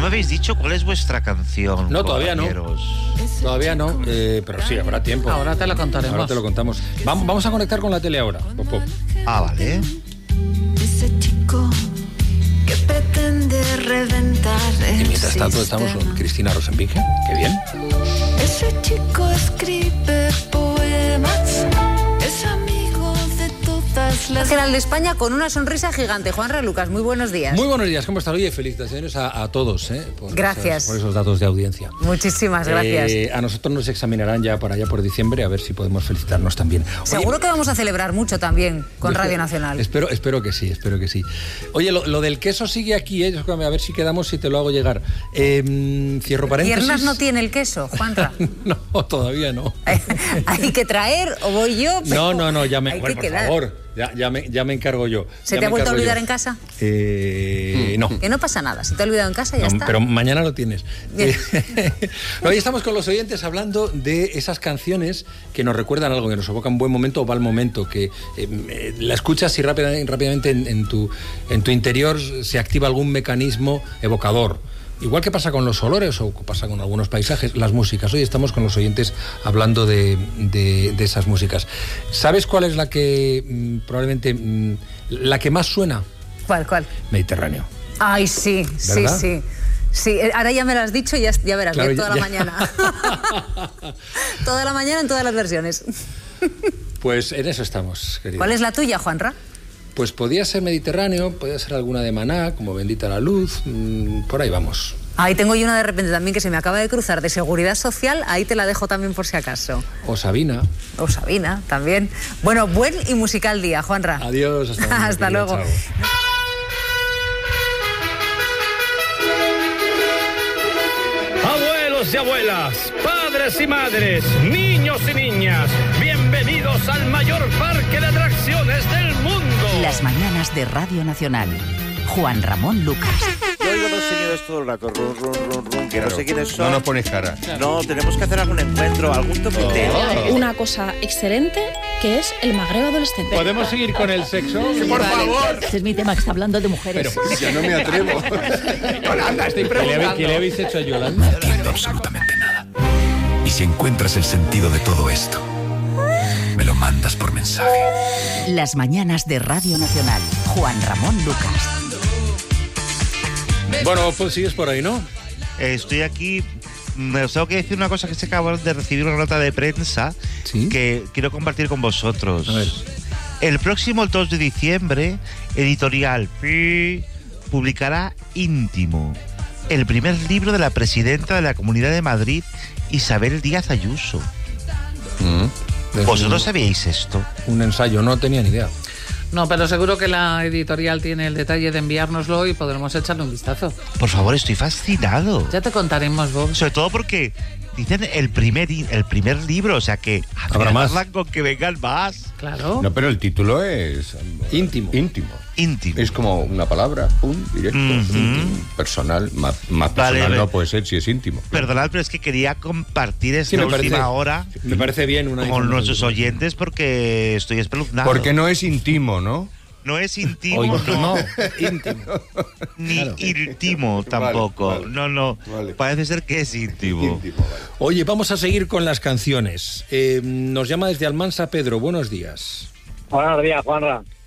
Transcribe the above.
habéis dicho cuál es vuestra canción. No, todavía compañeros. no. Todavía no, pero sí, habrá tiempo. Ahora te lo contaremos. Ahora te lo contamos. Vamos a conectar con la tele ahora. Pop, pop. Ah, vale. Ese chico que pretende reventar el Y mientras tanto estamos con Cristina Rosenbinge. Qué bien. Ese chico escribe poemas, es amigo de todas las... General de España con una sonrisa gigante. Juanra Lucas, muy buenos días. Muy buenos días, ¿cómo estás? Oye, felicitaciones a todos, Gracias. por esos datos de audiencia. Muchísimas gracias. A nosotros nos examinarán ya por allá por diciembre, a ver si podemos felicitarnos también. Oye, Seguro que vamos a celebrar mucho también con Radio Nacional. Espero que sí, espero que sí. Oye, lo del queso sigue aquí, a ver si quedamos, si te lo hago llegar. Cierro paréntesis. ¿Piernas no tiene el queso, Juanra? No, todavía no. ¿Hay que traer o voy yo? No, ya me... Hay Bueno, que por quedar. favor, ya me encargo yo. ¿Se te ha vuelto a olvidar en casa? No. Que no pasa nada, si te ha olvidado en casa ya está. Pero mañana lo tienes. Bien. Hoy estamos con los oyentes hablando de esas canciones que nos recuerdan algo, que nos evocan buen momento o mal momento, que la escuchas y rápidamente en tu interior se activa algún mecanismo evocador. Igual que pasa con los olores o pasa con algunos paisajes, las músicas. Hoy estamos con los oyentes hablando de esas músicas. ¿Sabes cuál es la que probablemente la que más suena? ¿Cuál? Mediterráneo. Ay, sí, ¿verdad? sí. Sí, ahora ya me lo has dicho y ya verás, Claro, toda la mañana. Toda la mañana en todas las versiones. Pues en eso estamos, querido. ¿Cuál es la tuya, Juanra? Pues podía ser Mediterráneo, podía ser alguna de Maná, como Bendita la Luz, por ahí vamos. Ahí tengo yo una de repente también que se me acaba de cruzar, de Seguridad Social, ahí te la dejo también por si acaso. O Sabina. O Sabina, también. Bueno, buen y musical día, Juanra. Adiós, hasta luego. Hasta luego. Chao. Abuelos y abuelas, padres y madres, niños y niñas, bienvenidos al mayor parque de atracciones del mundo. Las mañanas de Radio Nacional. Juan Ramón Lucas. Yo oigo a los señores todo el rato, run, que claro, no sé quiénes son. No nos pones cara. No, tenemos que hacer algún encuentro, algún toqueteo. Una cosa excelente que es el magreo adolescente. ¿Podemos seguir con el sexo? Por favor. Este es mi tema, que está hablando de mujeres. Pero yo no me atrevo. Yolanda, estoy preguntando. ¿Qué le habéis hecho a Yolanda? No entiendo absolutamente nada. Y si encuentras el sentido de todo esto, me lo mandas por mensaje. Las mañanas de Radio Nacional. Juan Ramón Lucas. Bueno, pues sigues por ahí, ¿no? Estoy aquí. Os tengo que decir una cosa, que se acaba de recibir una nota de prensa. ¿Sí? Que quiero compartir con vosotros. A ver. El próximo 2 de diciembre, Editorial Pi publicará Íntimo, el primer libro de la presidenta de la Comunidad de Madrid, Isabel Díaz Ayuso. ¿Vosotros sabíais esto? Un ensayo, no tenía ni idea. No, pero seguro que la editorial tiene el detalle de enviárnoslo y podremos echarle un vistazo. Por favor, estoy fascinado. Ya te contaremos, Bob. Sobre todo porque dicen el primer libro, o sea que habrá más. con que vengan más. Claro. No, pero el título es... Íntimo. Íntimo. Íntimo. Es como una palabra, directo, íntimo, personal. Más personal no puede ser si es íntimo. Perdonad, pero es que quería compartir esta me parece, última hora me parece bien una con nuestros oyentes porque estoy espeluznado. Porque no es íntimo, ¿no? No es íntimo, no, íntimo. Ni Claro. íntimo tampoco. Vale. No. Vale. Parece ser que es íntimo. Vale. Oye, vamos a seguir con las canciones. Nos llama desde Almansa Pedro. Buenos días. Buenos días, Juanra.